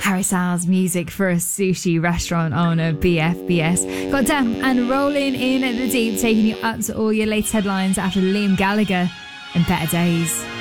Harry Styles music for a sushi restaurant owner, BFBS. Got down and rolling in at the deep, taking you up to all your latest headlines after Liam Gallagher and Better Days.